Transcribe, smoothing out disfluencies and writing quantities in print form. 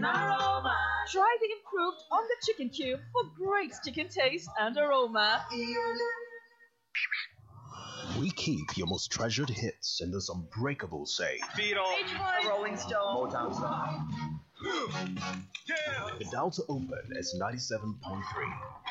chicken aroma. Try the improved on the chicken cube for great chicken taste and aroma. We keep your most treasured hits in this unbreakable safe. Beach Boys, Rolling Stone, Motown Star. The dial to open is 97.3.